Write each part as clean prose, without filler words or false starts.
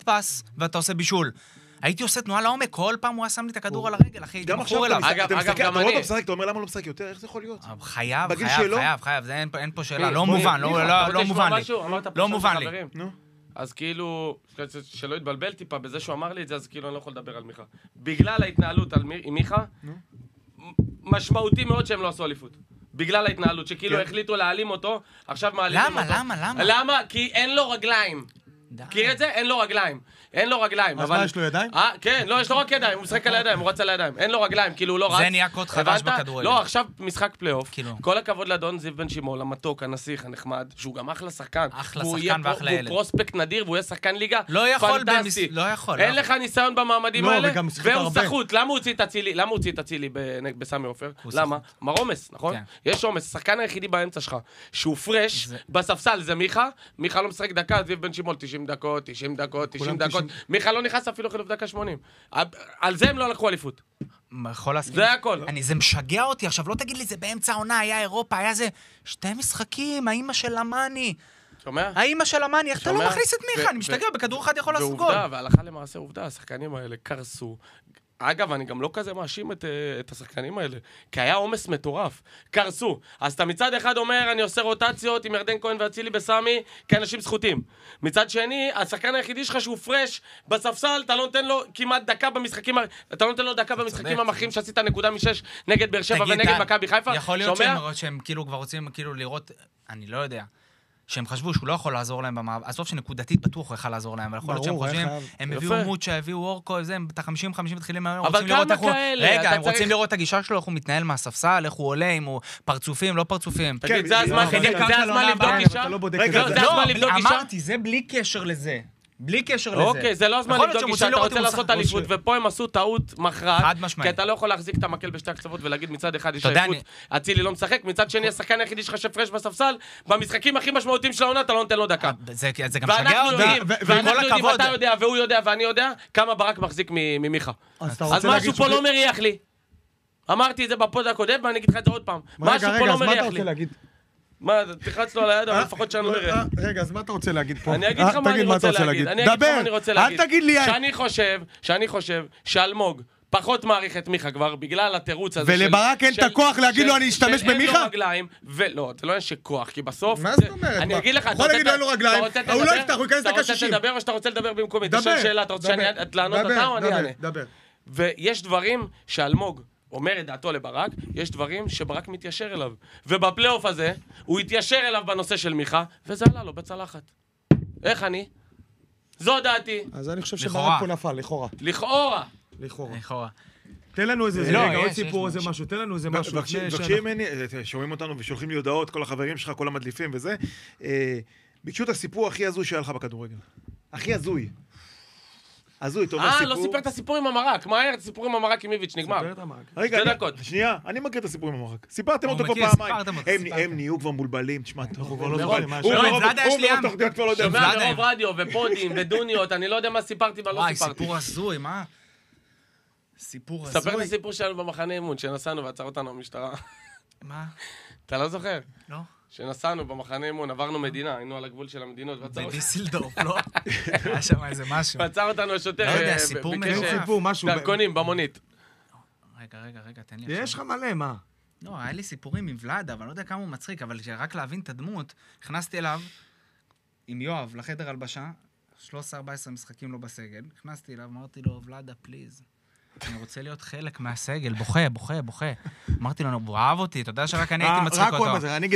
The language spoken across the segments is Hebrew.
פס, ואתה עושה בישול. הייתי עושה תנועה לעומק, כל פעם הוא שם לי את הכדור על הרגל, אחי, הייתי מכור אליו. אתה רואה אותו משחק, אתה אומר למה לא משחק יותר, איך זה יכול להיות? חייב, אין פה שאלה, לא מובן, לא מובן לי. אז כאילו, שלא יתבלבל טיפה בזה שהוא אמר לי את זה, אז כאילו אני לא יכול לדבר על מיכה. בגלל ההתנהלות עם מיכה, משמעותי מאוד שהם לא עשו אליפות. בגלל ההתנהלות, שכאילו החליטו להעלים אותו, עכשיו מעלימים אותו. למה? למה? כי אין לו רגליים. מכיר את זה? אין לו רגליים. אז מה, יש לו ידיים? כן, לא, יש לו רק ידיים, הוא משחק על הידיים, הוא רץ על הידיים. אין לו רגליים, כאילו הוא לא רץ. זה נהיה קוד חדש בכדורגל. לא, עכשיו משחק פלייאוף. כל הכבוד לאדון זיו בן שמעון, המתוק, הנסיך, הנחמד, שהוא גם אחלה שחקן. אחלה שחקן ואחלה ילד. והוא פרוספקט נדיר, והוא יהיה שחקן ליגה. פנטסטי. לא יכול. אין לך ניסיון במעמדים האלה, והוא סחוט. למה הוא הוציא את אצילי בסמי עופר? למה? מרומס, נכון? יש עומס. השחקן היחידי באמצע שלך, שהוא פרש, בספסל זה מיכה. מיכה לא משחק דקה, זיו בן שמעון 90 דקות. מיכה לא נכנס אפילו חילוף דקה 80. על זה הם לא לקחו אליפות. זה הכל. זה משגע אותי. עכשיו לא תגיד לי, זה באמצע העונה, היה אירופה, היה זה 2 משחקים, האמא של אמני. שומע? האמא של אמני, איך אתה לא מכניס את מיכה? אני משתגע, בכדור אחד יכול לעשות גול. ועובדה, והלכה למעשה עובדה, השחקנים האלה קרסו. אגב, אני גם לא כזה מאשים את השחקנים האלה, כי היה עומס מטורף, קרסו. אז אתה מצד אחד אומר, אני עושה רוטציות עם ירדן כהן ואצילי בסמי, כאנשים זכותים. מצד שני, השחקן היחידי שלך שהוא פרש בספסל, אתה לא נותן לו כמעט דקה במשחקים, אתה לא נותן לו דקה במשחקים המחרים שעשית נקודה מ6 נגד באר שבע ונגד מכבי חיפה. יכול להיות שהם כאילו כבר רוצים לראות, אני לא יודע. שהם חשבו שהוא לא יכול לעזור להם במעבר, עזוב שנקודתית בטוח הוא יכול לעזור להם, אבל יכול להיות שהם חושבים, הם הביאו מוצ'ה, הביאו אורקו, את ה-50-50 מתחילים, אבל כמה כאלה? רגע, הם רוצים לראות את הגישה שלו, איך הוא מתנהל מהספסל, איך הוא עולה, אם הוא פרצופים, לא פרצופים. תגיד, זה הזמן לבדוק גישה? אמרתי, זה בלי קשר לזה. בלי קשר לזה. אוקיי, זה לא הזמן לבדוק גישה, אתה רוצה לעשות אליפות, ופה הם עשו טעות מכרעת, כי אתה לא יכול להחזיק את המקל בשתי הקצוות ולהגיד מצד אחד יש עייפות, אצילי לא משחק, מצד שני השחקן היחידי שלך שפרש בספסל, במשחקים הכי משמעותיים של העונה אתה לא נותן לו דקה. זה גם משגע אותי. ואנחנו יודעים, אתה יודע, והוא יודע, ואני יודע, כמה ברק מחזיק ממיכה. אז משהו פה לא מריח לי. אמרתי את זה בפוד הקודם, ואני אגיד לך את זה עוד פעם. משהו פה לא מריח לי. מה, תחץ לו על היד, אבל לפחות שאני לא אראה. רגע, אז מה אתה רוצה להגיד פה? אני אגיד לך מה אני רוצה להגיד. דבר, אל תגיד לי. שאני חושב שאלמוג פחות מעריך את מיכה כבר, בגלל התירוץ הזה. ולברק אין את הכוח להגיד לו אני אשתמש במיכה? אין לו רגליים, ולא, זה לא יש כוח, כי בסוף... מה זאת אומרת? אני אגיד לך, יכול להגיד לו אין לו רגליים, הוא לא יפתח, הוא ייכנס דקה 60. אתה רוצה לדבר או שאתה רוצה לדבר במקומי? תשאל שאלה, אתה רוצה לענות אותה או אני אענה? ויש דברים שאלמוג אומר את דעתו לברק, יש דברים שברק מתיישר אליו. ובפלייאוף הזה, הוא התיישר אליו בנושא של מיכה, וזה עלה לו בצלחת. איך אני? זו דעתי. אז אני חושב שברק פה נפל, לכאורה. לכאורה. תן לנו איזה רגע, עוד סיפור, איזה משהו, תן לנו איזה משהו. בבקשים ממני, שומעים אותנו ושולחים לי הודעות, כל החברים שלך, כל המדליפים וזה. ביקשו את הסיפור הכי הזוי שהיה לך בכדורגל. הכי הזוי. הזוי, אתה אומר סיפור... לא סיפר את הסיפור עם המרק. מה היה את הסיפור עם המרק עם איביץ' נגמר? סיפר את המרק. רגע, שנייה, אני מכיר את הסיפור עם המרק. סיפרתם אותו פה פעמיים. הם נהיו כבר מבולבלים, תשמע, אנחנו כבר לא זוכרים. הוא שומע ברוב רדיו ופודים ודוניות, אני לא יודע מה סיפרתי ולא סיפרתי. וואי, סיפור הזוי, מה? סיפור הזוי. ספר את הסיפור שלנו במחנה אימון, שנסענו ועצר אותנו המשטרה. מה? אתה לא זוכר? לא. שנסענו במחנה אימון, עברנו מדינה, היינו על הגבול של המדינות. בדיסלדורף, לא? היה שם איזה משהו. ועצר אותנו השוטר. לא יודע, סיפור משהו. דרכונים, במונית. רגע, תן לי. יש לך מלא, מה? לא, היה לי סיפורים עם ולאדה, אבל אני לא יודע כמה הוא מצחיק, אבל רק להבין את הדמות, הכנסתי אליו עם יואב לחדר הלבשה, 13-14 משחקים לו בסגל, הכנסתי אליו, אמרתי לו, ולאדה, פליז. אני רוצה להיות חלק מהסגל, בוכה. אמרתי לו, הוא אהב אותי, אתה יודע שרק אני הייתי מצחיק אותו.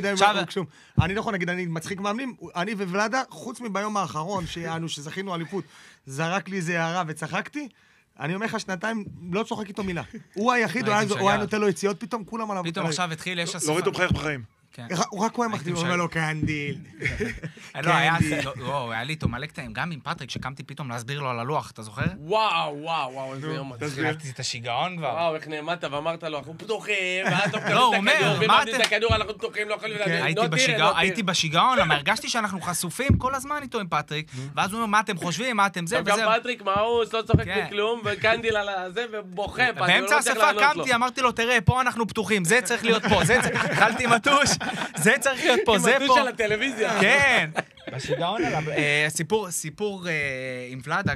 אני לא יכול להגיד, אני מצחיק מאמנים, אני וולאדה, חוץ מביום האחרון, שזכינו אליפות, זרק לי איזה הערה וצחקתי, אני אומר לך שנתיים, לא צוחק איתו מילה. הוא היחיד, הוא היה נותן לו יציאות, פתאום כולם עליו. פתאום עכשיו התחיל, יש לא ראית הוא מחייך בחיים. רק הוא היה מחתים, הוא אומר לו קנדיל. לא, היה לי איתו מלא קטעים, גם עם פטריק, שקמתי פתאום להסביר לו על הלוח, אתה זוכר? וואו, איזה יום. תסביר. את השיגעון כבר. וואו, איך נעמדת ואמרת לו, אנחנו פתוחים, ואז לא, הוא אומר, ומאבדים את הכדור, אנחנו פתוחים, לא יכולים להגיד. הייתי בשיגעון, אבל הרגשתי שאנחנו חשופים כל הזמן איתו עם פטריק, ואז הוא אומר, מה אתם חושבים, מה אתם זה וזה. גם פטריק מאוס, לא צוחק בכלום, וקנדיל על זה, ובוכה. באמצע השפה קמתי, אמרתי לו, תראה, פה אנחנו פתוחים, זה צריך להיות פה, התחלתי עם הטוש, זה צריך להיות פה, זה פה. עם הטוש על הטלוויזיה. כן. בשיגעון עליו. סיפור עם ולאדה,